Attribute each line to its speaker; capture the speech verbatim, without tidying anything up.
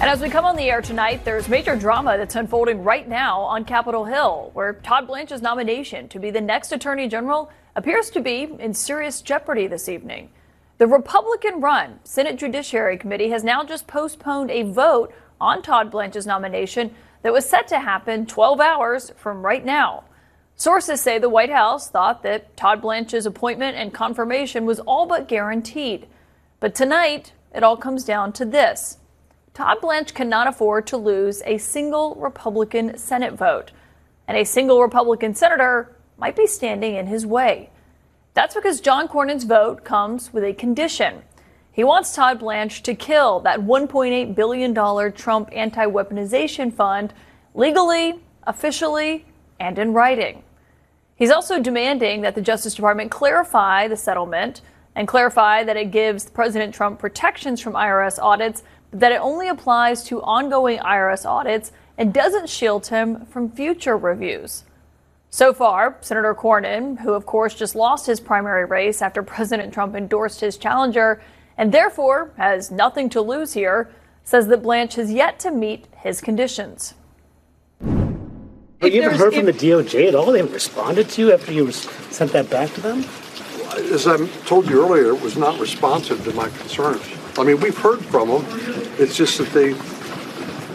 Speaker 1: And as we come on the air tonight, there's major drama that's unfolding right now on Capitol Hill, where Todd Blanche's nomination to be the next attorney general appears to be in serious jeopardy this evening. The Republican-run Senate Judiciary Committee has now just postponed a vote on Todd Blanche's nomination that was set to happen twelve hours from right now. Sources say the White House thought that Todd Blanche's appointment and confirmation was all but guaranteed. But tonight, it all comes down to this. Todd Blanche cannot afford to lose a single Republican Senate vote, and a single Republican senator might be standing in his way. That's because John Cornyn's vote comes with a condition. He wants Todd Blanche to kill that one point eight billion dollars Trump anti-weaponization fund legally, officially, and in writing. He's also demanding that the Justice Department clarify the settlement and clarify that it gives President Trump protections from I R S audits, but that it only applies to ongoing I R S audits and doesn't shield him from future reviews. So far, Senator Cornyn, who of course just lost his primary race after President Trump endorsed his challenger and therefore has nothing to lose here, says that Blanche has yet to meet his conditions.
Speaker 2: Have you ever heard from the D O J at all? They haven't responded to you after you sent that back to them?
Speaker 3: As I told you earlier, it was not responsive to my concerns. I mean, we've heard from them. It's just that they